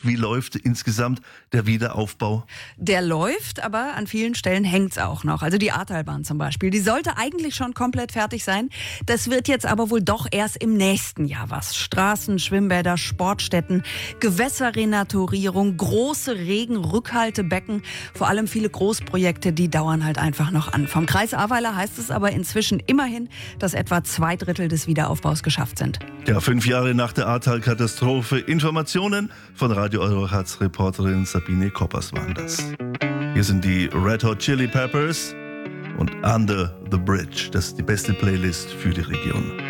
Wie läuft insgesamt der Wiederaufbau? Der läuft, aber an vielen Stellen hängt's auch noch. Also die Ahrtalbahn zum Beispiel, die sollte eigentlich schon komplett fertig sein. Das wird jetzt aber wohl doch erst im nächsten Jahr was. Straßen, Schwimmbäder, Sportstätten, Gewässerrenaturierung, große Regenrückhaltebecken, vor allem viele Großprojekte, die dauern halt einfach noch an. Vom Kreis Ahrweiler heißt es aber inzwischen immerhin, dass etwa 2/3 des Wiederaufbaus geschafft sind. Ja, 5 Jahre nach der Ahrtal-Katastrophe. Informationen von Radio Euroharz-Reporterin Sabine Koppers waren das. Hier sind die Red Hot Chili Peppers und Under the Bridge. Das ist die beste Playlist für die Region.